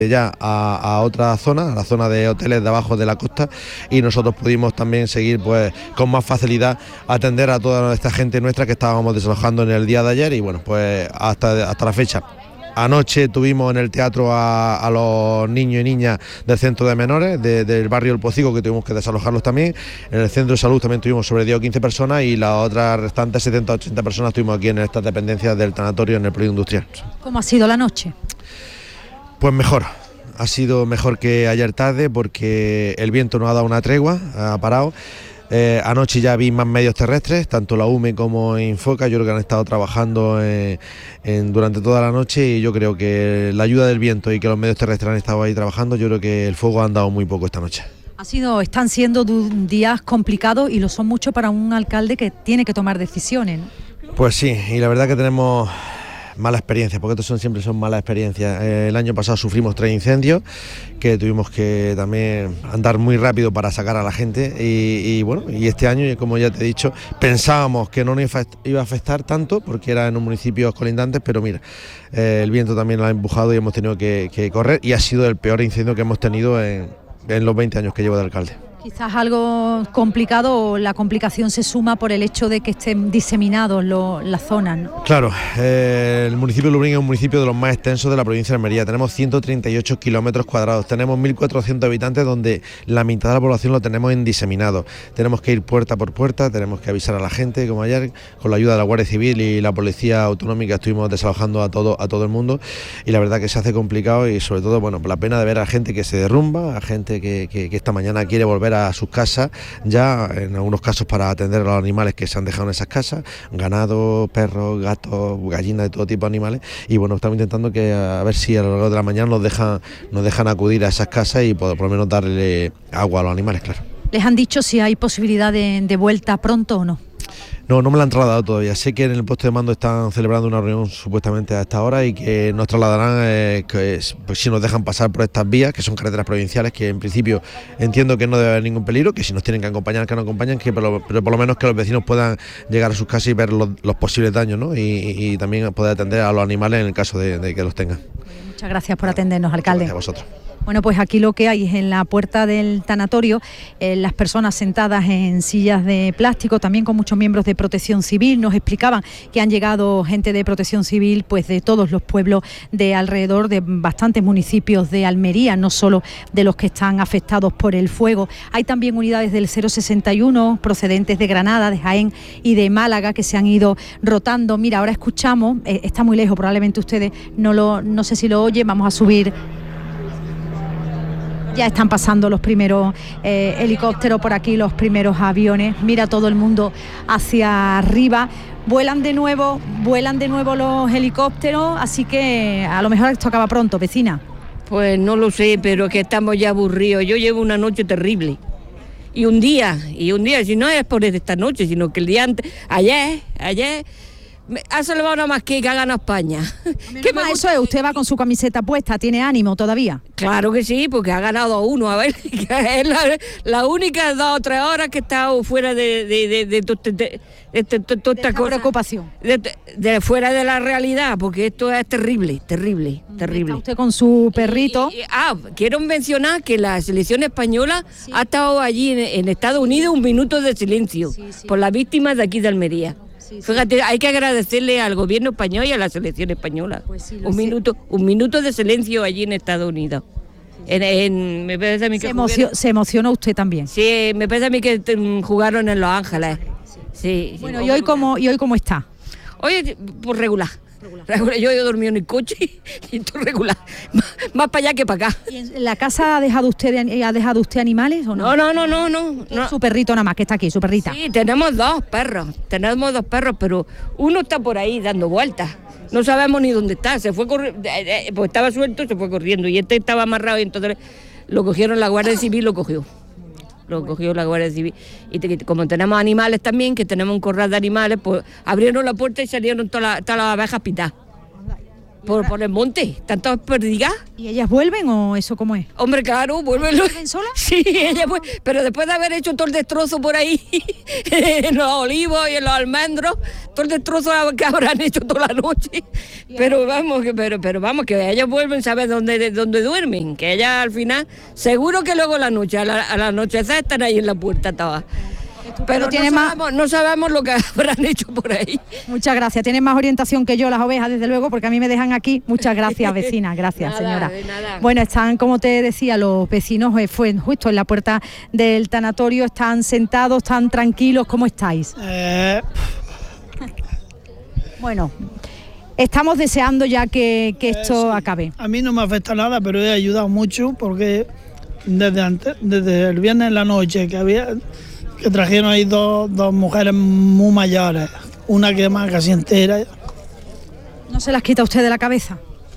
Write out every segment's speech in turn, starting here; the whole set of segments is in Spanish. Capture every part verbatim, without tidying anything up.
ya a, a otra zona, a la zona de hoteles de abajo de la costa, y nosotros pudimos también seguir pues con más facilidad atender a toda esta gente nuestra que estábamos desalojando en el día de ayer. Y bueno, pues hasta, hasta la fecha. Anoche tuvimos en el teatro a, a los niños y niñas del centro de menores de, del barrio El Pocico, que tuvimos que desalojarlos también. En el centro de salud también tuvimos sobre diez o quince personas, y las otras restantes setenta o ochenta personas estuvimos aquí en estas dependencias del tanatorio en el polígono industrial. ¿Cómo ha sido la noche? Pues mejor, ha sido mejor que ayer tarde, porque el viento nos ha dado una tregua, ha parado. Eh, anoche ya vi más medios terrestres, tanto la U M E como Infoca. Yo creo que han estado trabajando en, en, durante toda la noche, y yo creo que la ayuda del viento y que los medios terrestres han estado ahí trabajando, yo creo que el fuego ha andado muy poco esta noche. Ha sido, están siendo días complicados, y lo son mucho para un alcalde que tiene que tomar decisiones, ¿no? Pues sí, y la verdad que tenemos mala experiencia, porque estos son, siempre son malas experiencias. Eh, el año pasado sufrimos tres incendios que tuvimos que también andar muy rápido para sacar a la gente, y, y bueno, y este año, como ya te he dicho, pensábamos que no nos iba a afectar tanto porque era en un municipio colindantes, pero mira, eh, el viento también lo ha empujado y hemos tenido que, que correr, y ha sido el peor incendio que hemos tenido en, en los veinte años que llevo de alcalde. Quizás algo complicado, o la complicación se suma por el hecho de que estén diseminados lo, las zonas, ¿no? Claro, eh, el municipio de Lubrigen es un municipio de los más extensos de la provincia de Almería. Tenemos ciento treinta y ocho kilómetros cuadrados, tenemos mil cuatrocientos habitantes, donde la mitad de la población lo tenemos en diseminado. Tenemos que ir puerta por puerta, tenemos que avisar a la gente, como ayer, con la ayuda de la Guardia Civil y la Policía Autonómica estuvimos desalojando a todo, a todo el mundo, y la verdad que se hace complicado, y sobre todo, bueno, la pena de ver a gente que se derrumba, a gente que, que, que esta mañana quiere volver a sus casas, ya en algunos casos para atender a los animales que se han dejado en esas casas, ganado, perros, gatos, gallinas, de todo tipo de animales. Y bueno, estamos intentando que a ver si a lo largo de la mañana nos dejan, nos dejan acudir a esas casas y por, por lo menos darle agua a los animales, claro. ¿Les han dicho si hay posibilidad de, de vuelta pronto o no? No, no me la han trasladado todavía. Sé que en el puesto de mando están celebrando una reunión supuestamente a esta hora, y que nos trasladarán, eh, que pues, si nos dejan pasar por estas vías, que son carreteras provinciales, que en principio entiendo que no debe haber ningún peligro, que si nos tienen que acompañar, que nos acompañen, que pero, pero por lo menos que los vecinos puedan llegar a sus casas y ver los, los posibles daños, ¿no? Y, y también poder atender a los animales en el caso de, de que los tengan. Muchas gracias por atendernos, alcalde. Gracias a vosotros. Bueno, pues aquí lo que hay es en la puerta del tanatorio, eh, las personas sentadas en sillas de plástico, también con muchos miembros de Protección Civil. Nos explicaban que han llegado gente de Protección Civil pues de todos los pueblos de alrededor, de bastantes municipios de Almería, no solo de los que están afectados por el fuego. Hay también unidades del cero sesenta y uno procedentes de Granada, de Jaén y de Málaga, que se han ido rotando. Mira, ahora escuchamos, eh, está muy lejos, probablemente ustedes no lo, no sé si lo oyen, vamos a subir. Ya están pasando los primeros eh, helicópteros por aquí, los primeros aviones. Mira todo el mundo hacia arriba. Vuelan de nuevo, vuelan de nuevo los helicópteros, así que a lo mejor esto acaba pronto, vecina. Pues no lo sé, pero que estamos ya aburridos. Yo llevo una noche terrible. Y un día, y un día, si no es por esta noche, sino que el día antes, ayer, ayer... ha salvado nada más que que ha ganado España. ¿Qué más eso es? Usted va con su camiseta puesta, ¿tiene ánimo todavía? Claro que sí, porque ha ganado a uno, a ver, que es la, la única dos o tres horas que he estado fuera de de de, de, de, de, de, de, de toda esta cosa. Preocupación. De, de, de fuera de la realidad, porque esto es terrible, terrible, terrible. Está usted con su perrito. Y, y, ah, quiero mencionar que la selección española sí. ha estado allí en, en Estados Unidos un minuto de silencio sí, sí. por las víctimas de aquí de Almería. Sí, sí. Fíjate, hay que agradecerle al gobierno español y a la selección española. Pues sí, un sé. minuto, un minuto de silencio allí en Estados Unidos. Sí. En, en, me parece a mí que se, emocio, se emocionó usted también. Sí, me parece a mí que jugaron en Los Ángeles. Sí. Bueno, sí. ¿y hoy cómo y hoy cómo está? Hoy pues regular. Regular. regular. Yo he dormido en el coche y estoy regular. Más, más para allá que para acá. ¿Y en la casa ha dejado usted ha dejado usted animales o no? No, no, no, no, no. no. Su perrito nada más que está aquí, su perrita. Sí, tenemos dos perros, tenemos dos perros, pero uno está por ahí dando vueltas. No sabemos ni dónde está, se fue corriendo, pues estaba suelto, se fue corriendo, y este estaba amarrado y entonces lo cogieron, la Guardia Civil lo cogió. Lo cogió la Guardia Civil. Y te, como tenemos animales también, que tenemos un corral de animales, pues abrieron la puerta y salieron todas las, todas las abejas pitadas. por, por el monte, tantas perdigas. ¿Y ellas vuelven o eso cómo es? Hombre, claro, vuelven. ¿Vuelven solas? Sí, ellas vuelven, pero después de haber hecho todo el destrozo por ahí, en los olivos y en los almendros, todo el destrozo que habrán hecho toda la noche. Pero vamos, que, pero, pero vamos, que ellas vuelven, ¿sabes dónde, dónde duermen? Que ellas al final, seguro que luego la noche, a la, a la anochecer están ahí en la puerta todas. Pero no sabemos, no sabemos lo que habrán hecho por ahí. Muchas gracias. Tienen más orientación que yo las ovejas, desde luego, porque a mí me dejan aquí. Muchas gracias, vecina. Gracias, nada, señora. De nada. Bueno, están, como te decía, los vecinos, eh, fue justo en la puerta del tanatorio. Están sentados, están tranquilos. ¿Cómo estáis? Eh... Bueno, estamos deseando ya que, que esto eh, sí. acabe. A mí no me afecta nada, pero he ayudado mucho porque desde antes, desde el viernes en la noche que había... que trajeron ahí dos, dos mujeres muy mayores, una que más casi entera. ¿No se las quita usted de la cabeza?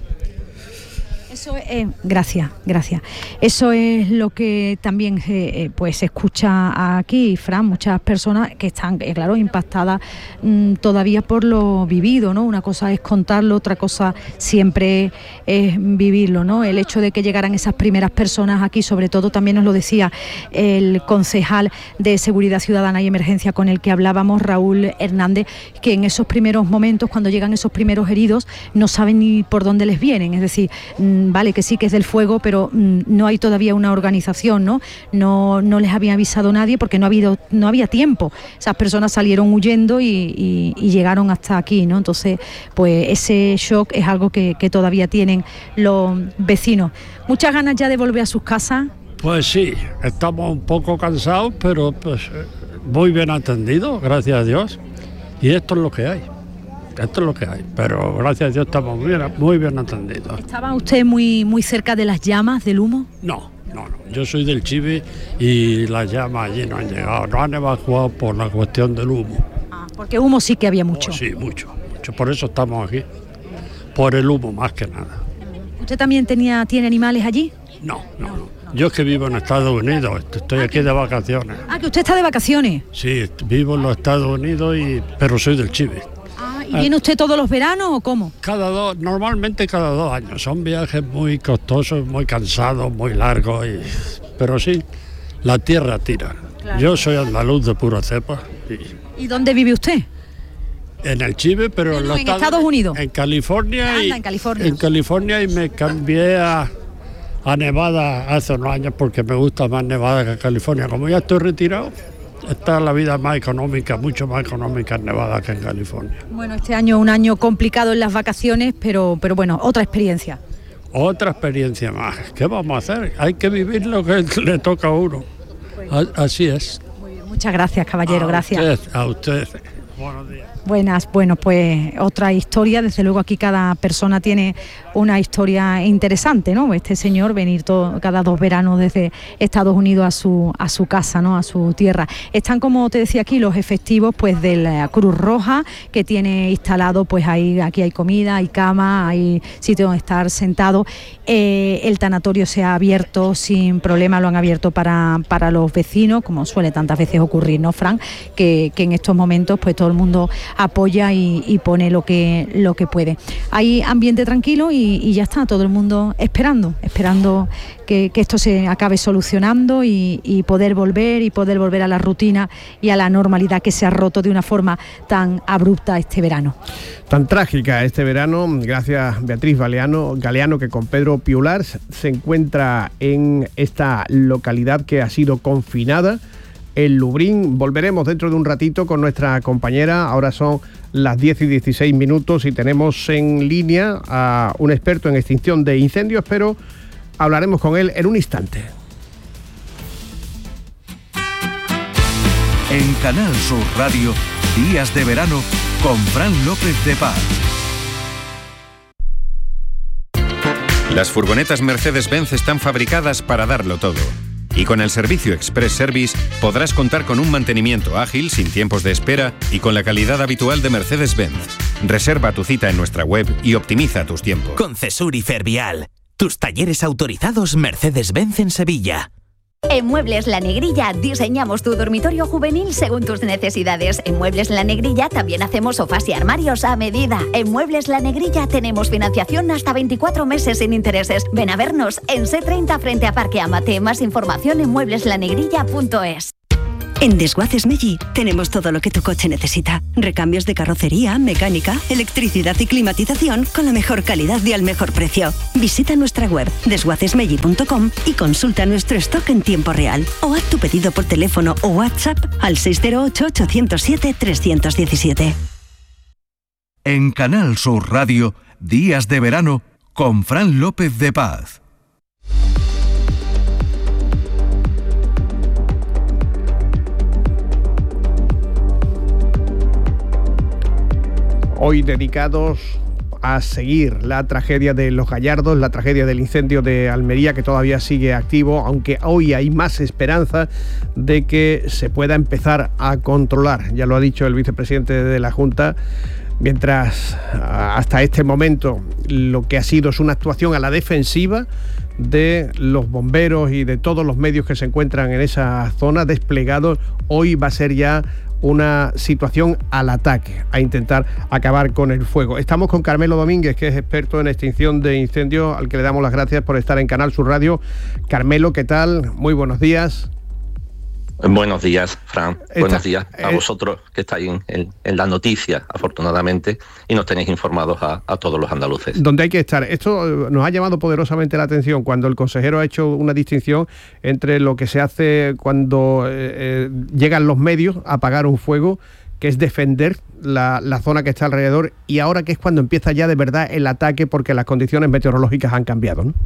Eso es, eh, gracias, gracias. Eso es lo que también eh, eh, pues se escucha aquí, Fran, muchas personas que están, eh, claro, impactadas mmm, todavía por lo vivido, ¿no? Una cosa es contarlo, otra cosa siempre es vivirlo, ¿no? El hecho de que llegaran esas primeras personas aquí, sobre todo también nos lo decía el concejal de Seguridad Ciudadana y Emergencia con el que hablábamos, Raúl Hernández, que en esos primeros momentos, cuando llegan esos primeros heridos, no saben ni por dónde les vienen, es decir, mmm, vale que sí que es del fuego, pero mmm, no hay todavía una organización, ¿no? No, no les había avisado nadie porque no, ha habido, no había tiempo. Esas personas salieron huyendo y, y, y llegaron hasta aquí, ¿no? Entonces, pues ese shock es algo que, que todavía tienen los vecinos. ¿Muchas ganas ya de volver a sus casas? Pues sí, estamos un poco cansados, pero pues muy bien atendidos, gracias a Dios. Y esto es lo que hay. Esto es lo que hay, pero gracias a Dios estamos muy bien, muy bien atendidos. ¿Estaba usted muy, muy cerca de las llamas, del humo? No, no, no. Yo soy del Chive y las llamas allí no han llegado. No han evacuado por la cuestión del humo. Ah, porque humo sí que había mucho. Oh, sí, mucho, mucho. Por eso estamos aquí. Por el humo, más que nada. ¿Usted también tenía, tiene animales allí? No, no, no. Yo es que vivo en Estados Unidos, estoy aquí de vacaciones. Ah, que usted está de vacaciones. Sí, vivo en los Estados Unidos, y pero soy del Chive. ¿Y viene usted todos los veranos o cómo? Cada dos, normalmente cada dos años. Son viajes muy costosos, muy cansados, muy largos, y, pero sí, la tierra tira. Claro. Yo soy andaluz de pura cepa. Y, ¿Y dónde vive usted? En el Chive, pero no, no, en, los en Estados Unidos. En California. Anda, y, en California. En California y me cambié a, a Nevada hace unos años porque me gusta más Nevada que California. Como ya estoy retirado, está la vida más económica, mucho más económica en Nevada que en California. Bueno, este año un año complicado en las vacaciones, pero, pero bueno, otra experiencia. Otra experiencia más. ¿Qué vamos a hacer? Hay que vivir lo que le toca a uno. Así es. Muy bien, muchas gracias, caballero, a gracias. Usted, a usted. Buenos días. Buenas, bueno, pues otra historia, desde luego aquí cada persona tiene una historia interesante, ¿no? Este señor venir todo, cada dos veranos desde Estados Unidos a su a su casa, ¿no? A su tierra. Están, como te decía aquí, los efectivos pues de la Cruz Roja, que tiene instalado, pues ahí, aquí hay comida, hay cama, hay sitio donde estar sentado. Eh, el tanatorio se ha abierto sin problema, lo han abierto para, para los vecinos, como suele tantas veces ocurrir, ¿no, Fran? Que, que en estos momentos pues todo el mundo apoya y, y pone lo que lo que puede. Hay ambiente tranquilo y, y ya está, todo el mundo esperando, esperando que, que esto se acabe solucionando y, y poder volver y poder volver a la rutina y a la normalidad que se ha roto de una forma tan abrupta este verano. Tan trágica este verano, gracias Beatriz Galeano, Galeano, que con Pedro Piular se encuentra en esta localidad que ha sido confinada, el Lubrín. Volveremos dentro de un ratito con nuestra compañera. Ahora son las diez y dieciséis minutos y tenemos en línea a un experto en extinción de incendios, pero hablaremos con él en un instante. En Canal Sur Radio, Días de Verano con Fran López de Paz. Las furgonetas Mercedes-Benz están fabricadas para darlo todo. Y con el servicio Express Service podrás contar con un mantenimiento ágil, sin tiempos de espera y con la calidad habitual de Mercedes-Benz. Reserva tu cita en nuestra web y optimiza tus tiempos. Concesur y Fervial, tus talleres autorizados Mercedes-Benz en Sevilla. En Muebles La Negrilla diseñamos tu dormitorio juvenil según tus necesidades. En Muebles La Negrilla también hacemos sofás y armarios a medida. En Muebles La Negrilla tenemos financiación hasta veinticuatro meses sin intereses. Ven a vernos en C treinta frente a Parque Amate. Más información en muebles la negrilla punto es. En Desguaces Meggi tenemos todo lo que tu coche necesita. Recambios de carrocería, mecánica, electricidad y climatización con la mejor calidad y al mejor precio. Visita nuestra web desguaces meggi punto com y consulta nuestro stock en tiempo real. O haz tu pedido por teléfono o WhatsApp al seis cero ocho, ocho cero siete, tres uno siete. En Canal Sur Radio, Días de Verano con Fran López de Paz. Hoy dedicados a seguir la tragedia de Los Gallardos, la tragedia del incendio de Almería, que todavía sigue activo, aunque hoy hay más esperanza de que se pueda empezar a controlar. Ya lo ha dicho el vicepresidente de la Junta, mientras hasta este momento lo que ha sido es una actuación a la defensiva de los bomberos y de todos los medios que se encuentran en esa zona desplegados. Hoy va a ser ya una situación al ataque, a intentar acabar con el fuego. Estamos con Carmelo Domínguez, que es experto en extinción de incendios, al que le damos las gracias por estar en Canal Sur Radio. Carmelo, ¿qué tal? Muy buenos días. Buenos días, Fran. Esta, Buenos días a eh, vosotros que estáis en, en, en la noticia, afortunadamente, y nos tenéis informados a, a todos los andaluces. Donde hay que estar. Esto nos ha llamado poderosamente la atención cuando el consejero ha hecho una distinción entre lo que se hace cuando eh, eh, llegan los medios a apagar un fuego, que es defender la, la zona que está alrededor, y ahora que es cuando empieza ya de verdad el ataque porque las condiciones meteorológicas han cambiado, ¿no?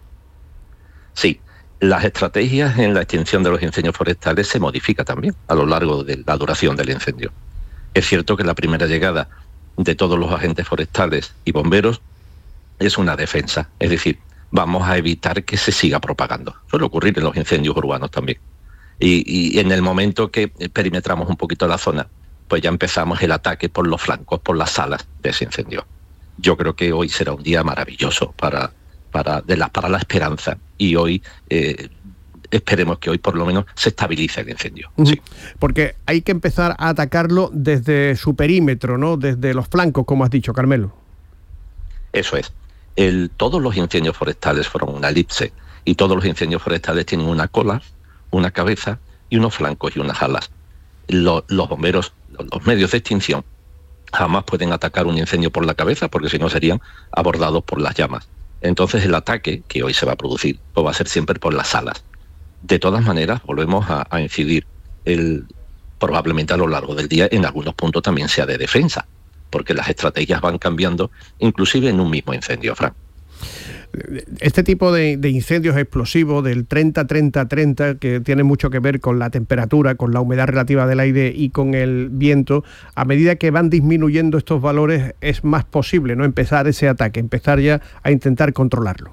Sí. Las estrategias en la extinción de los incendios forestales se modifican también a lo largo de la duración del incendio. Es cierto que la primera llegada de todos los agentes forestales y bomberos es una defensa, es decir, vamos a evitar que se siga propagando. Suele ocurrir en los incendios urbanos también. Y, y en el momento que perimetramos un poquito la zona, pues ya empezamos el ataque por los flancos, por las salas de ese incendio. Yo creo que hoy será un día maravilloso para... Para, de la, para la esperanza, y hoy eh, esperemos que hoy por lo menos se estabilice el incendio. Uh-huh. Sí. Porque hay que empezar a atacarlo desde su perímetro, ¿no? Desde los flancos, como has dicho, Carmelo. Eso es. El, todos los incendios forestales fueron una elipse, y todos los incendios forestales tienen una cola, una cabeza y unos flancos y unas alas. Lo, los bomberos, los medios de extinción, jamás pueden atacar un incendio por la cabeza, porque si no serían abordados por las llamas. Entonces el ataque que hoy se va a producir pues va a ser siempre por las alas. De todas maneras, volvemos a, a incidir, el, probablemente a lo largo del día en algunos puntos también sea de defensa, porque las estrategias van cambiando, inclusive en un mismo incendio, Fran. Este tipo de, de incendios explosivos del treinta treinta treinta, que tiene mucho que ver con la temperatura, con la humedad relativa del aire y con el viento, a medida que van disminuyendo estos valores es más posible, ¿no?, empezar ese ataque, empezar ya a intentar controlarlo.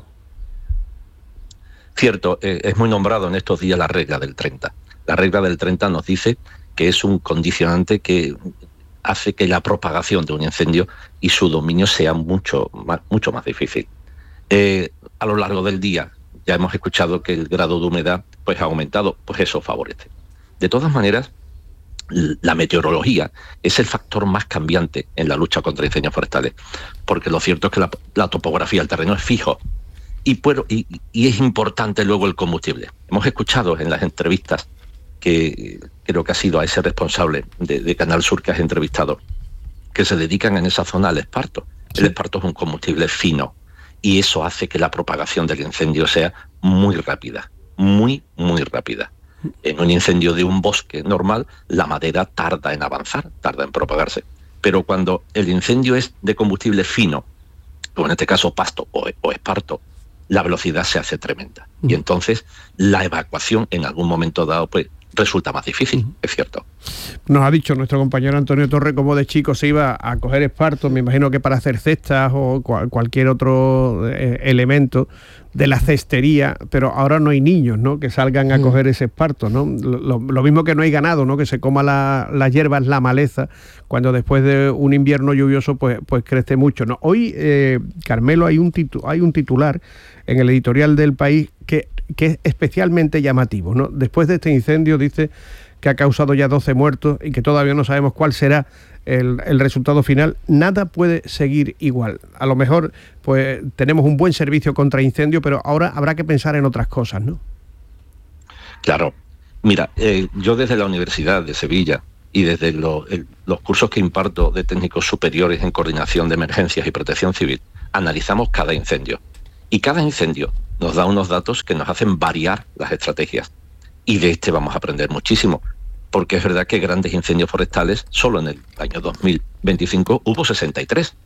Cierto, eh, es muy nombrado en estos días la regla del treinta. La regla del treinta nos dice que es un condicionante que hace que la propagación de un incendio y su dominio sea mucho más, mucho más difícil. Eh, a lo largo del día ya hemos escuchado que el grado de humedad pues ha aumentado, pues eso favorece. De todas maneras, la meteorología es el factor más cambiante en la lucha contra incendios forestales, porque lo cierto es que la, la topografía del terreno es fijo y, puedo, y, y es importante luego el combustible. Hemos escuchado en las entrevistas que creo que ha sido a ese responsable de, de Canal Sur que has entrevistado, que se dedican en esa zona al esparto. Sí. El esparto es un combustible fino, y eso hace que la propagación del incendio sea muy rápida, muy, muy rápida. En un incendio de un bosque normal, la madera tarda en avanzar, tarda en propagarse. Pero cuando el incendio es de combustible fino, o en este caso pasto o, o esparto, la velocidad se hace tremenda. Y entonces la evacuación en algún momento dado pues resulta más difícil, es cierto. Nos ha dicho nuestro compañero Antonio Torre cómo de chico se iba a coger esparto, me imagino que para hacer cestas o cual, cualquier otro eh, elemento de la cestería, pero ahora no hay niños, ¿no?, que salgan a mm. coger ese esparto, ¿no? Lo, lo mismo que no hay ganado, ¿no?, que se coma la, las hierbas, la maleza, cuando después de un invierno lluvioso pues, pues crece mucho, ¿no? Hoy, eh, Carmelo, hay un, titu- hay un titular en el editorial del País que, que es especialmente llamativo, ¿no? Después de este incendio, dice que ha causado ya doce muertos y que todavía no sabemos cuál será el, el resultado final. Nada puede seguir igual. A lo mejor pues tenemos un buen servicio contra incendio, pero ahora habrá que pensar en otras cosas, ¿no? Claro. Mira, eh, yo desde la Universidad de Sevilla y desde lo, el, los cursos que imparto de técnicos superiores en coordinación de emergencias y protección civil, analizamos cada incendio. Y cada incendio nos da unos datos que nos hacen variar las estrategias. Y de este vamos a aprender muchísimo, porque es verdad que grandes incendios forestales, solo en el año dos mil veinticinco hubo sesenta y tres.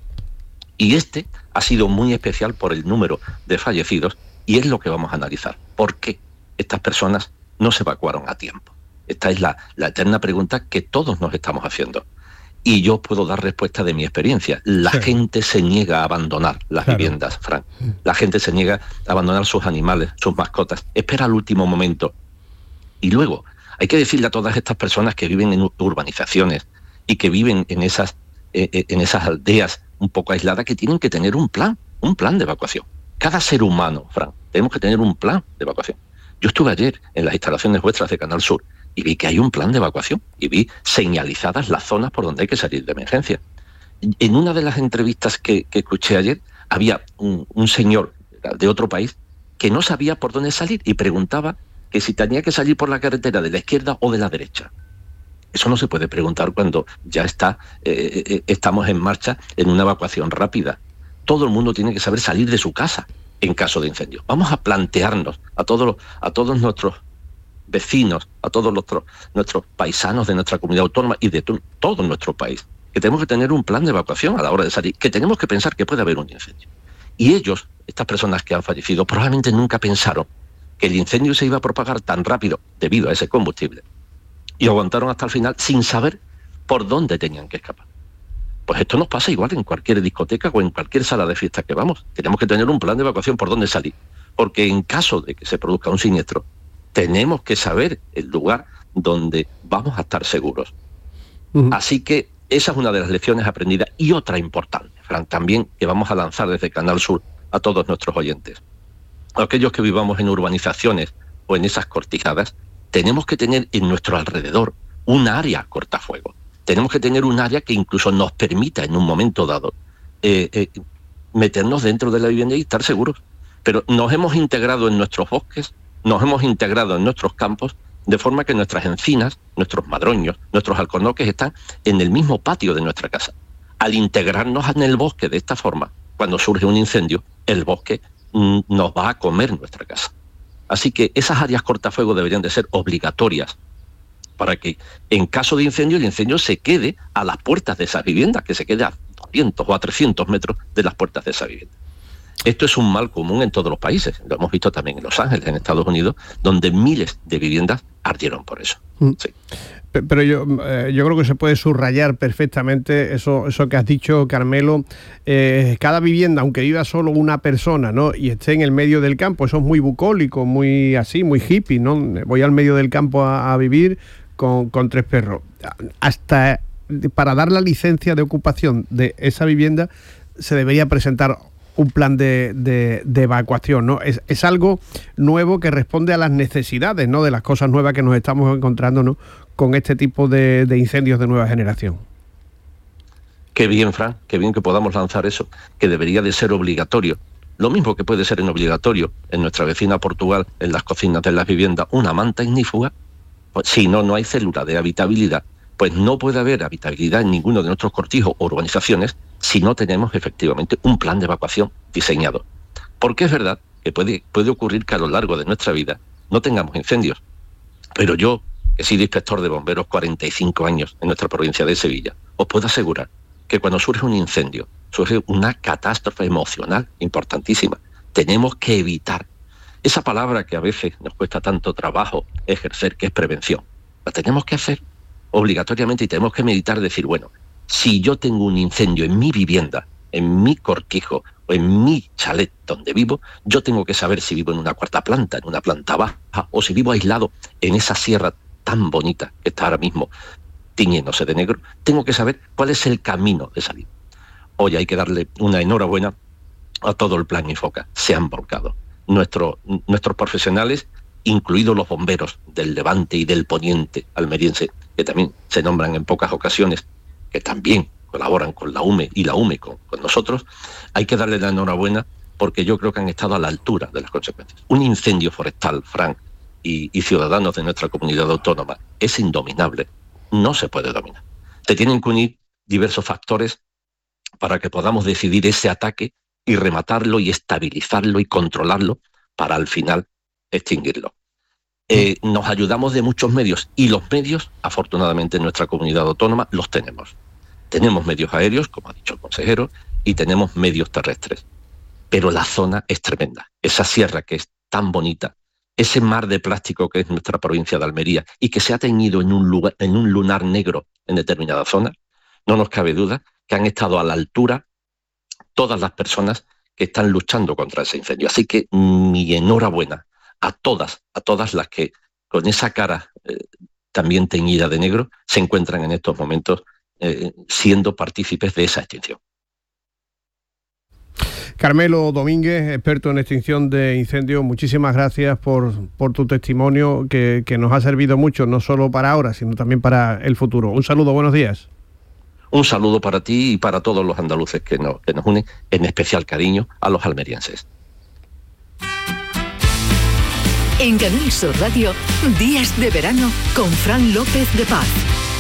Y este ha sido muy especial por el número de fallecidos, y es lo que vamos a analizar. ¿Por qué estas personas no se evacuaron a tiempo? Esta es la, la eterna pregunta que todos nos estamos haciendo. Y yo puedo dar respuesta de mi experiencia. La sí. gente se niega a abandonar las claro. viviendas, Fran. La gente se niega a abandonar sus animales, sus mascotas. Espera al último momento. Y luego, hay que decirle a todas estas personas que viven en urbanizaciones y que viven en esas, eh, en esas aldeas un poco aisladas, que tienen que tener un plan, un plan de evacuación. Cada ser humano, Fran, tenemos que tener un plan de evacuación. Yo estuve ayer en las instalaciones vuestras de Canal Sur y vi que hay un plan de evacuación y vi señalizadas las zonas por donde hay que salir de emergencia. En una de las entrevistas que, que escuché ayer, había un, un señor de otro país que no sabía por dónde salir y preguntaba que si tenía que salir por la carretera de la izquierda o de la derecha. Eso no se puede preguntar cuando ya está, eh, eh, estamos en marcha en una evacuación rápida. Todo el mundo tiene que saber salir de su casa en caso de incendio. Vamos a plantearnos a todos, los, a todos nuestros vecinos, a todos nuestros, nuestros paisanos de nuestra comunidad autónoma y de to- todo nuestro país, que tenemos que tener un plan de evacuación a la hora de salir, que tenemos que pensar que puede haber un incendio. Y ellos, estas personas que han fallecido, probablemente nunca pensaron que el incendio se iba a propagar tan rápido debido a ese combustible. Y aguantaron hasta el final sin saber por dónde tenían que escapar. Pues esto nos pasa igual en cualquier discoteca o en cualquier sala de fiesta que vamos. Tenemos que tener un plan de evacuación por dónde salir. Porque en caso de que se produzca un siniestro, tenemos que saber el lugar donde vamos a estar seguros. Uh-huh. Así que esa es una de las lecciones aprendidas. Y otra importante, Fran, también que vamos a lanzar desde Canal Sur a todos nuestros oyentes. Aquellos que vivamos en urbanizaciones o en esas cortijadas, tenemos que tener en nuestro alrededor un área cortafuego. Tenemos que tener un área que incluso nos permita en un momento dado eh, eh, meternos dentro de la vivienda y estar seguros. Pero nos hemos integrado en nuestros bosques, nos hemos integrado en nuestros campos, de forma que nuestras encinas, nuestros madroños, nuestros alcornoques están en el mismo patio de nuestra casa. Al integrarnos en el bosque de esta forma, cuando surge un incendio, el bosque mm, nos va a comer nuestra casa. Así que esas áreas cortafuego deberían de ser obligatorias para que en caso de incendio, el incendio se quede a las puertas de esas viviendas, que se quede a doscientos o a trescientos metros de las puertas de esa vivienda. Esto es un mal común en todos los países. Lo hemos visto también en Los Ángeles, en Estados Unidos, donde miles de viviendas ardieron por eso. Sí. Pero yo, eh, yo creo que se puede subrayar perfectamente eso, eso que has dicho, Carmelo. Eh, cada vivienda, aunque viva solo una persona, ¿no?, y esté en el medio del campo, eso es muy bucólico, muy así, muy hippie, ¿no? Voy al medio del campo a, a vivir con, con tres perros. Hasta para dar la licencia de ocupación de esa vivienda se debería presentar un plan de, de, de evacuación, ¿no? Es, es algo nuevo que responde a las necesidades, ¿no?, de las cosas nuevas que nos estamos encontrando, ¿no?, con este tipo de, de incendios de nueva generación. Qué bien, Fran, qué bien que podamos lanzar eso, que debería de ser obligatorio. Lo mismo que puede ser en obligatorio en nuestra vecina Portugal, en las cocinas de las viviendas, una manta ignífuga. Pues, si no, no hay célula de habitabilidad, pues no puede haber habitabilidad en ninguno de nuestros cortijos o urbanizaciones si no tenemos efectivamente un plan de evacuación diseñado. Porque es verdad que puede, puede ocurrir que a lo largo de nuestra vida no tengamos incendios. Pero yo, que he sido inspector de bomberos cuarenta y cinco años en nuestra provincia de Sevilla, os puedo asegurar que cuando surge un incendio, surge una catástrofe emocional importantísima. Tenemos que evitar esa palabra que a veces nos cuesta tanto trabajo ejercer, que es prevención. La tenemos que hacer obligatoriamente y tenemos que meditar, decir, bueno, si yo tengo un incendio en mi vivienda, en mi cortijo o en mi chalet donde vivo, yo tengo que saber si vivo en una cuarta planta, en una planta baja, o si vivo aislado en esa sierra tan bonita que está ahora mismo tiñéndose de negro. Tengo que saber cuál es el camino de salir. Hoy hay que darle una enhorabuena a todo el plan IFOCA. Se han volcado. Nuestro, nuestros profesionales, incluidos los bomberos del Levante y del Poniente almeriense, que también se nombran en pocas ocasiones, que también colaboran con la U M E y la U M E con, con nosotros, hay que darle la enhorabuena porque yo creo que han estado a la altura de las consecuencias. Un incendio forestal, Fran, y, y ciudadanos de nuestra comunidad autónoma, es indominable, no se puede dominar. Se tienen que unir diversos factores para que podamos decidir ese ataque y rematarlo y estabilizarlo y controlarlo para al final extinguirlo. Eh, nos ayudamos de muchos medios y los medios, afortunadamente en nuestra comunidad autónoma, los tenemos. Tenemos medios aéreos, como ha dicho el consejero, y tenemos medios terrestres. Pero la zona es tremenda. Esa sierra que es tan bonita, ese mar de plástico que es nuestra provincia de Almería y que se ha teñido en un, lugar, en un lunar negro en determinada zona, no nos cabe duda que han estado a la altura todas las personas que están luchando contra ese incendio. Así que mi enhorabuena a todas, a todas las que con esa cara eh, también teñida de negro se encuentran en estos momentos eh, siendo partícipes de esa extinción. Carmelo Domínguez, experto en extinción de incendios, muchísimas gracias por, por tu testimonio que, que nos ha servido mucho, no solo para ahora, sino también para el futuro. Un saludo, buenos días. Un saludo para ti y para todos los andaluces que nos, que nos unen, en especial cariño a los almerienses. En Canal Sur Radio, Días de Verano con Fran López de Paz.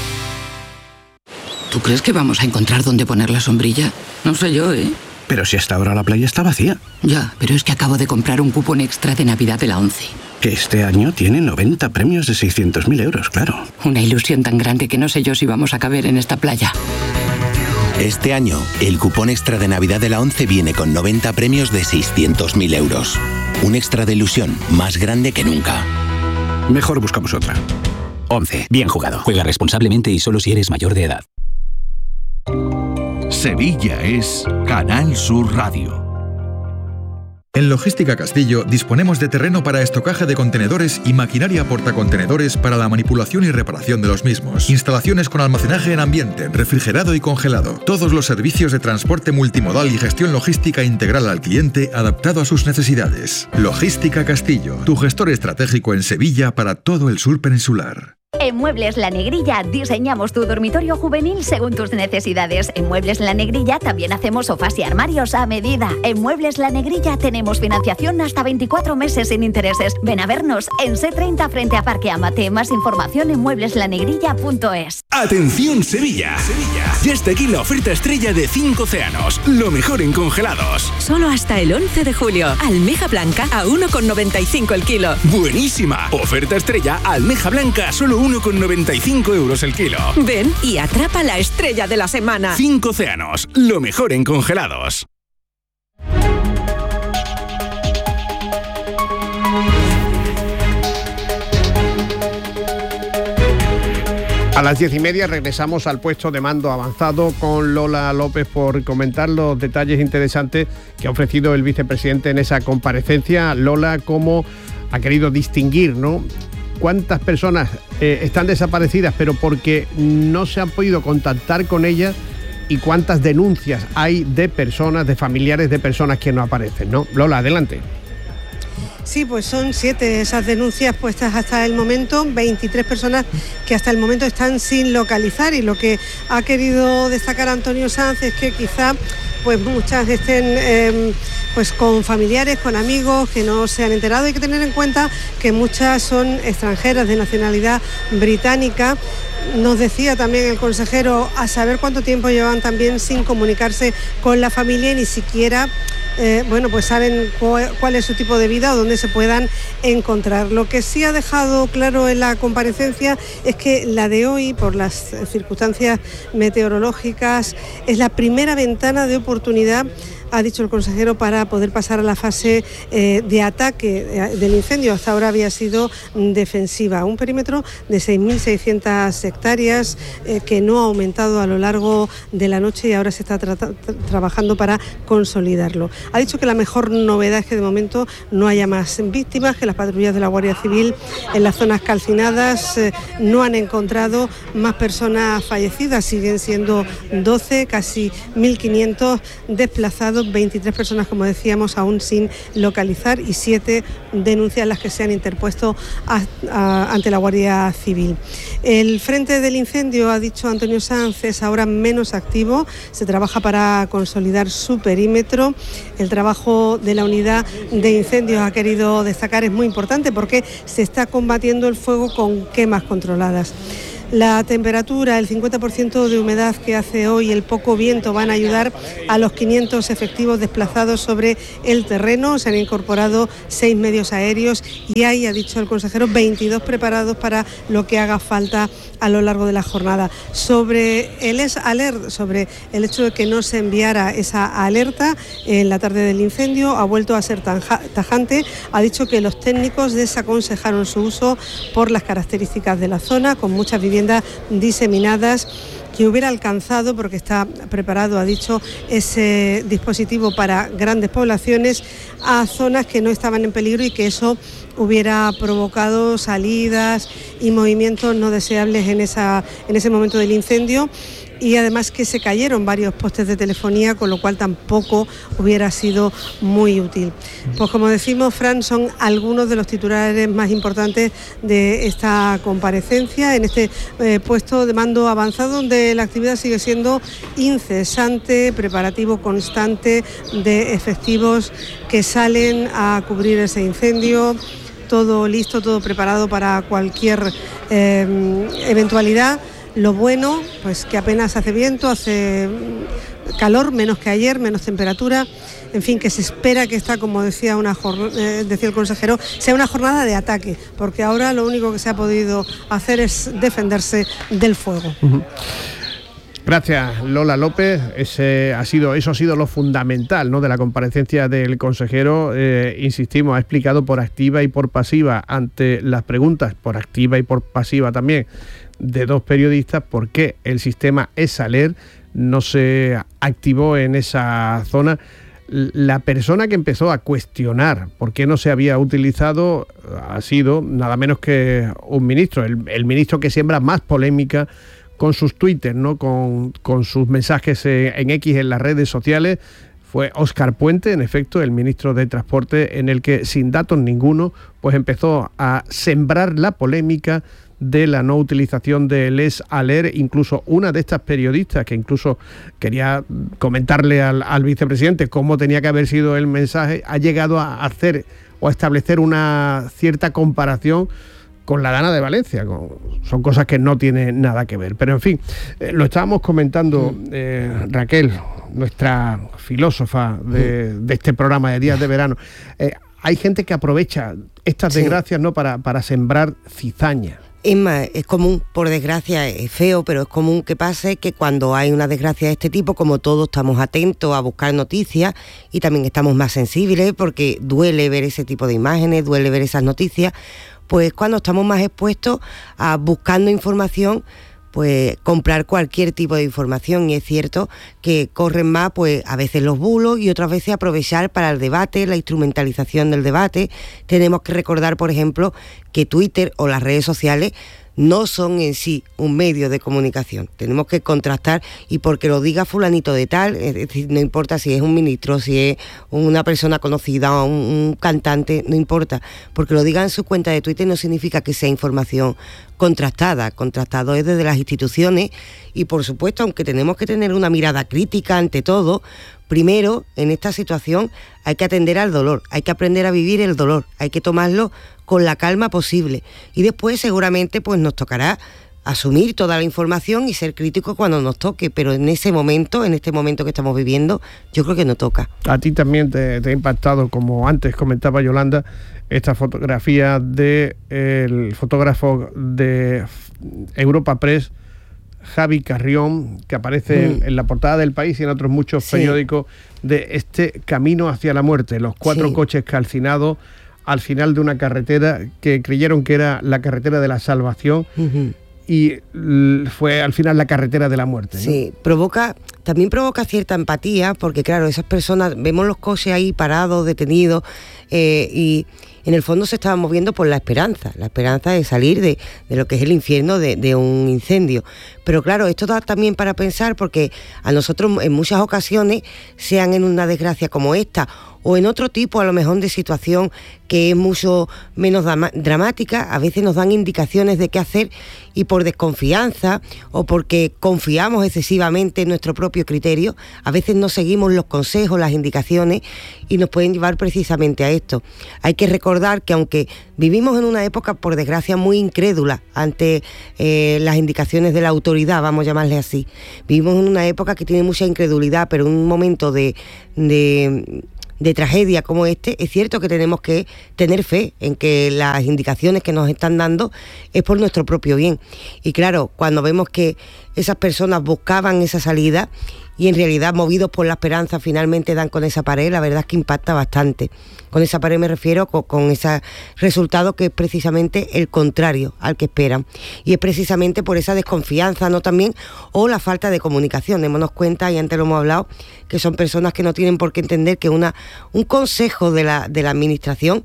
¿Tú crees que vamos a encontrar dónde poner la sombrilla? No sé yo, ¿eh? Pero si hasta ahora la playa está vacía. Ya, pero es que acabo de comprar un cupón extra de Navidad de la ONCE. Que este año tiene noventa premios de seiscientos mil euros, claro. Una ilusión tan grande que no sé yo si vamos a caber en esta playa. Este año, el cupón extra de Navidad de la ONCE viene con noventa premios de seiscientos mil euros. Un extra de ilusión más grande que nunca. Mejor buscamos otra. ONCE. Bien jugado. Juega responsablemente y solo si eres mayor de edad. Sevilla es Canal Sur Radio. En Logística Castillo disponemos de terreno para estocaje de contenedores y maquinaria portacontenedores para la manipulación y reparación de los mismos. Instalaciones con almacenaje en ambiente, refrigerado y congelado. Todos los servicios de transporte multimodal y gestión logística integral al cliente adaptado a sus necesidades. Logística Castillo, tu gestor estratégico en Sevilla para todo el sur peninsular. En Muebles La Negrilla diseñamos tu dormitorio juvenil según tus necesidades. En Muebles La Negrilla también hacemos sofás y armarios a medida. En Muebles La Negrilla tenemos financiación hasta veinticuatro meses sin intereses. Ven a vernos en C treinta frente a Parque Amate. Más información en muebles la negrilla punto es. ¡Atención Sevilla! Sevilla. Ya está aquí la oferta estrella de cinco océanos. Lo mejor en congelados. Solo hasta el once de julio. Almeja blanca a uno con noventa y cinco el kilo. ¡Buenísima! Oferta estrella, almeja blanca, solo uno con noventa y cinco euros el kilo. Ven y atrapa la estrella de la semana. Cinco océanos, lo mejor en congelados. A las diez y media regresamos al puesto de mando avanzado con Lola López por comentar los detalles interesantes que ha ofrecido el vicepresidente en esa comparecencia. Lola, ¿cómo ha querido distinguir, ¿no?, cuántas personas eh, están desaparecidas pero porque no se han podido contactar con ellas y cuántas denuncias hay de personas, de familiares de personas que no aparecen, ¿no? Lola, adelante. Sí, pues son siete esas denuncias puestas hasta el momento, veintitrés personas que hasta el momento están sin localizar, y lo que ha querido destacar Antonio Sanz es que quizá pues muchas estén eh, pues con familiares, con amigos que no se han enterado. Hay que tener en cuenta que muchas son extranjeras de nacionalidad británica. Nos decía también el consejero a saber cuánto tiempo llevan también sin comunicarse con la familia y ni siquiera Eh, bueno, pues saben cuál, cuál es su tipo de vida o dónde se puedan encontrar. Lo que sí ha dejado claro en la comparecencia es que la de hoy, por las circunstancias meteorológicas, es la primera ventana de oportunidad ha dicho el consejero, para poder pasar a la fase eh, de ataque del incendio. Hasta ahora había sido defensiva. Un perímetro de seis mil seiscientas hectáreas eh, que no ha aumentado a lo largo de la noche y ahora se está tra- tra- trabajando para consolidarlo. Ha dicho que la mejor novedad es que de momento no haya más víctimas, que las patrullas de la Guardia Civil en las zonas calcinadas eh, no han encontrado más personas fallecidas. Siguen siendo doce, casi mil quinientos desplazados, veintitrés personas, como decíamos, aún sin localizar y siete denuncias las que se han interpuesto a, a, ante la Guardia Civil. El frente del incendio, ha dicho Antonio Sanz, es ahora menos activo. Se trabaja para consolidar su perímetro. El trabajo de la unidad de incendios, ha querido destacar, es muy importante porque se está combatiendo el fuego con quemas controladas. La temperatura, el cincuenta por ciento de humedad que hace hoy, el poco viento, van a ayudar a los quinientos efectivos desplazados sobre el terreno. Se han incorporado seis medios aéreos y hay, ha dicho el consejero, veintidós preparados para lo que haga falta a lo largo de la jornada. Sobre el es alert, sobre el hecho de que no se enviara esa alerta en la tarde del incendio, ha vuelto a ser tajante. Ha dicho que los técnicos desaconsejaron su uso por las características de la zona, con muchas viviendas diseminadas, que hubiera alcanzado, porque está preparado, ha dicho, ese dispositivo para grandes poblaciones, a zonas que no estaban en peligro y que eso hubiera provocado salidas y movimientos no deseables en, esa, en ese momento del incendio. Y además que se cayeron varios postes de telefonía, con lo cual tampoco hubiera sido muy útil. Pues como decimos, Fran, son algunos de los titulares más importantes de esta comparecencia en este eh, puesto de mando avanzado, donde la actividad sigue siendo incesante, preparativo constante de efectivos que salen a cubrir ese incendio. Todo listo, todo preparado para cualquier eh, eventualidad. Lo bueno, pues que apenas hace viento, hace calor, menos que ayer, menos temperatura. En fin, que se espera que esta, como decía, una jornada, eh, decía el consejero, sea una jornada de ataque, porque ahora lo único que se ha podido hacer es defenderse del fuego. Uh-huh. Gracias, Lola López. Ese ha sido, eso ha sido lo fundamental, ¿no?, de la comparecencia del consejero. Eh, insistimos, ha explicado por activa y por pasiva ante las preguntas, por activa y por pasiva también, de dos periodistas, por qué el sistema ESALER no se activó en esa zona. La persona que empezó a cuestionar por qué no se había utilizado ha sido nada menos que un ministro, el, el ministro que siembra más polémica con sus Twitter, ¿no?, con, con sus mensajes en, en X, en las redes sociales. Fue Óscar Puente, en efecto, el ministro de Transporte, en el que, sin datos ninguno, pues empezó a sembrar la polémica de la no utilización del ESALER. Incluso una de estas periodistas, que incluso quería comentarle al, al vicepresidente cómo tenía que haber sido el mensaje, ha llegado a hacer o a establecer una cierta comparación con la Dana de Valencia. Con, son cosas que no tienen nada que ver. Pero en fin, eh, lo estábamos comentando, eh, Raquel, nuestra filósofa de, de este programa de Días de Verano. Eh, hay gente que aprovecha estas desgracias, sí, ¿no?, para, para sembrar cizaña. Es más, es común, por desgracia, es feo, pero es común que pase que cuando hay una desgracia de este tipo, como todos estamos atentos a buscar noticias y también estamos más sensibles porque duele ver ese tipo de imágenes, duele ver esas noticias, pues cuando estamos más expuestos a buscando información, pues comprar cualquier tipo de información. Y es cierto que corren más, pues a veces los bulos y otras veces aprovechar para el debate, la instrumentalización del debate. Tenemos que recordar, por ejemplo, que Twitter o las redes sociales no son en sí un medio de comunicación. Tenemos que contrastar, y porque lo diga fulanito de tal, es decir, no importa si es un ministro, si es una persona conocida, un, un cantante, no importa, porque lo diga en su cuenta de Twitter no significa que sea información contrastada. Contrastado es desde las instituciones y, por supuesto, aunque tenemos que tener una mirada crítica ante todo, primero, en esta situación hay que atender al dolor, hay que aprender a vivir el dolor, hay que tomarlo con la calma posible, y después seguramente pues nos tocará asumir toda la información y ser críticos cuando nos toque, pero en ese momento, en este momento que estamos viviendo, yo creo que no toca. A ti también te, te ha impactado, como antes comentaba Yolanda, esta fotografía del fotógrafo de Europa Press, Javi Carrión, que aparece mm. en, en la portada del País y en otros muchos sí. periódicos, de este camino hacia la muerte, los cuatro sí. coches calcinados al final de una carretera que creyeron que era la carretera de la salvación uh-huh. y fue al final la carretera de la muerte, ¿no? Sí, provoca, también provoca cierta empatía, porque claro, esas personas, vemos los coches ahí parados, detenidos, eh, y en el fondo se estaban moviendo por la esperanza, la esperanza de salir de, de lo que es el infierno de, de un incendio. Pero claro, esto da también para pensar, porque a nosotros en muchas ocasiones, sean en una desgracia como esta, o en otro tipo a lo mejor de situación que es mucho menos dramática, a veces nos dan indicaciones de qué hacer y por desconfianza o porque confiamos excesivamente en nuestro propio criterio, a veces no seguimos los consejos, las indicaciones y nos pueden llevar precisamente a esto. Hay que recordar que aunque vivimos en una época, por desgracia, muy incrédula ante eh, las indicaciones de la autoridad, vamos a llamarle así, vivimos en una época que tiene mucha incredulidad, pero en un momento de... de de tragedia como este, es cierto que tenemos que tener fe en que las indicaciones que nos están dando es por nuestro propio bien. Y claro, cuando vemos que esas personas buscaban esa salida y en realidad, movidos por la esperanza, finalmente dan con esa pared, la verdad es que impacta bastante. Con esa pared me refiero con, con ese resultado que es precisamente el contrario al que esperan. Y es precisamente por esa desconfianza, ¿no? También, o la falta de comunicación. Démonos cuenta, y antes lo hemos hablado, que son personas que no tienen por qué entender que una, un consejo de la, de la administración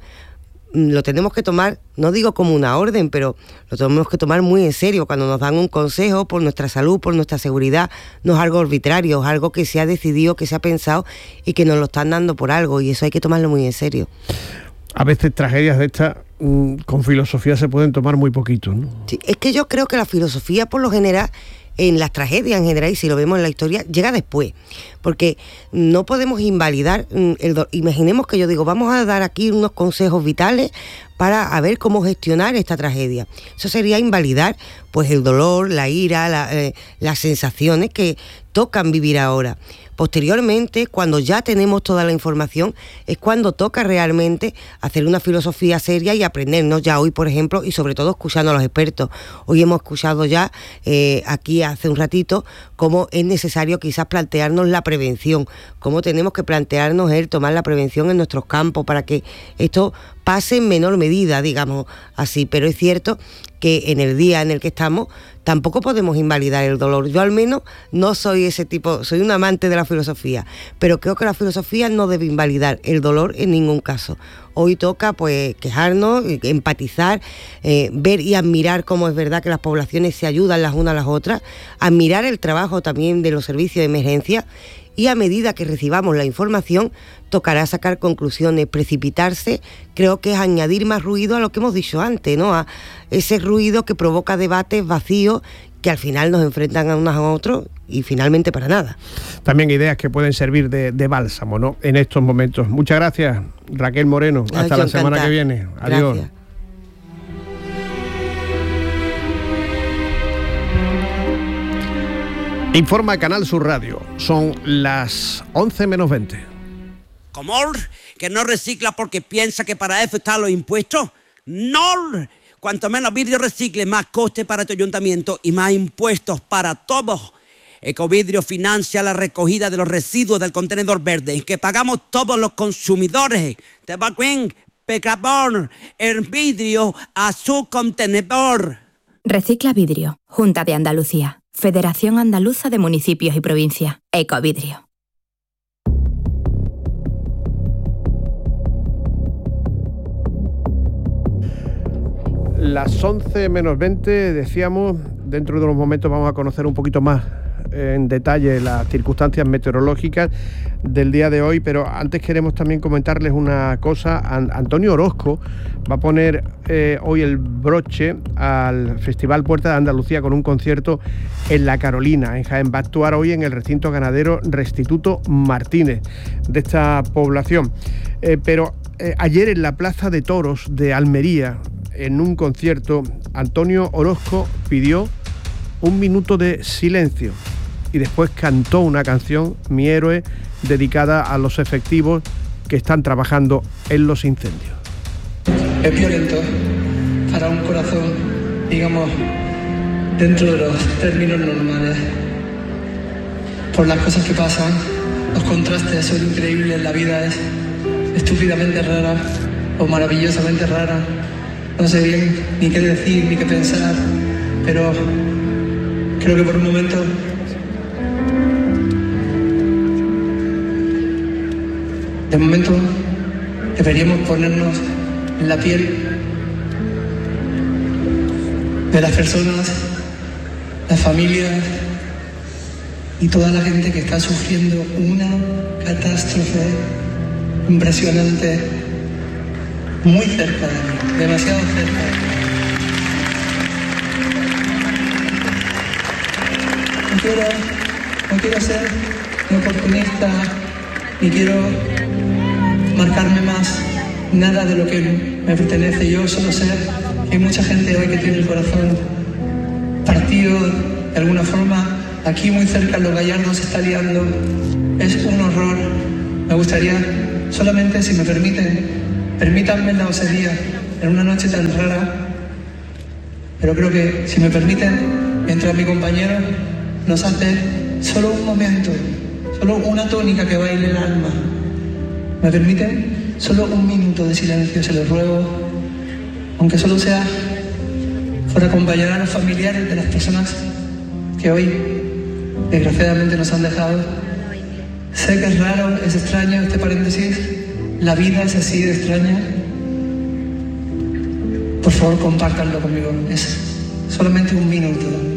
lo tenemos que tomar, no digo como una orden, pero lo tenemos que tomar muy en serio. Cuando nos dan un consejo por nuestra salud, por nuestra seguridad, no es algo arbitrario, es algo que se ha decidido, que se ha pensado y que nos lo están dando por algo, y eso hay que tomarlo muy en serio. A veces tragedias de estas mmm, con filosofía se pueden tomar muy poquito, ¿no? Sí, es que yo creo que la filosofía por lo general, en las tragedias en general, y si lo vemos en la historia, llega después, porque no podemos invalidar el do- imaginemos que yo digo, vamos a dar aquí unos consejos vitales para a ver cómo gestionar esta tragedia. Eso sería invalidar pues el dolor, la ira, la, eh, las sensaciones que tocan vivir ahora. Posteriormente, cuando ya tenemos toda la información, es cuando toca realmente hacer una filosofía seria y aprendernos ya hoy, por ejemplo, y sobre todo escuchando a los expertos. Hoy hemos escuchado ya eh, aquí hace un ratito cómo es necesario quizás plantearnos la prevención, cómo tenemos que plantearnos el tomar la prevención en nuestros campos para que esto pase en menor medida, digamos así. Pero es cierto que en el día en el que estamos tampoco podemos invalidar el dolor. Yo al menos no soy ese tipo, soy un amante de la filosofía, pero creo que la filosofía no debe invalidar el dolor en ningún caso. Hoy toca pues quejarnos, empatizar, eh, ver y admirar cómo es verdad que las poblaciones se ayudan las unas a las otras, admirar el trabajo también de los servicios de emergencia, y a medida que recibamos la información tocará sacar conclusiones. Precipitarse creo que es añadir más ruido a lo que hemos dicho antes, ¿no? A ese ruido que provoca debates vacíos que al final nos enfrentan a unos a otros y finalmente para nada. También ideas que pueden servir de, de bálsamo, ¿no?, en estos momentos. Muchas gracias, Raquel Moreno. Ay, hasta la semana encantada. Que viene. Adiós. Gracias. Informa Canal Sur Radio. Son las once menos veinte. ¿Comor? ¿Que no recicla porque piensa que para eso están los impuestos? ¡No! Cuanto menos vidrio recicle, más coste para tu ayuntamiento y más impuestos para todos. Ecovidrio financia la recogida de los residuos del contenedor verde que pagamos todos los consumidores. ¿Te va bien? Pecabor, el vidrio a su contenedor. Recicla Vidrio, Junta de Andalucía. Federación Andaluza de Municipios y Provincias. Ecovidrio. Las once menos veinte, decíamos, dentro de unos momentos vamos a conocer un poquito más en detalle las circunstancias meteorológicas del día de hoy, pero antes queremos también comentarles una cosa. Antonio Orozco va a poner eh, hoy el broche al Festival Puerta de Andalucía con un concierto en La Carolina, en Jaén. Va a actuar hoy en el recinto ganadero Restituto Martínez de esta población. Eh, pero eh, ayer en la Plaza de Toros de Almería, en un concierto, Antonio Orozco pidió un minuto de silencio y después cantó una canción, Mi Héroe, dedicada a los efectivos que están trabajando en los incendios. Es violento para un corazón, digamos, dentro de los términos normales. Por las cosas que pasan, los contrastes son increíbles, la vida es estúpidamente rara o maravillosamente rara. No sé bien ni qué decir ni qué pensar, pero creo que por un momento de momento deberíamos ponernos en la piel de las personas, las familias y toda la gente que está sufriendo una catástrofe impresionante muy cerca de mí, demasiado cerca. No quiero, no quiero ser un oportunista, ni quiero marcarme más nada de lo que me pertenece. Yo solo sé que hay mucha gente hoy que tiene el corazón partido de alguna forma. Aquí muy cerca en Los Gallardos se está liando. Es un horror. Me gustaría, solamente si me permiten, permítanme la osadía en una noche tan rara, pero creo que si me permiten, mientras mi compañero nos hace solo un momento, solo una tónica que baile el alma, ¿me permiten? Solo un minuto de silencio, se los ruego, aunque solo sea por acompañar a los familiares de las personas que hoy desgraciadamente nos han dejado. Sé que es raro, es extraño este paréntesis, la vida es así de extraña. Por favor, compártanlo conmigo, es solamente un minuto.